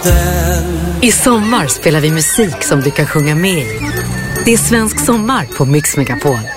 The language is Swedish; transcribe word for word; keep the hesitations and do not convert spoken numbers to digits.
vatten. I sommar spelar vi musik som du kan sjunga med i. Det är svensk sommar på Mix Megapol.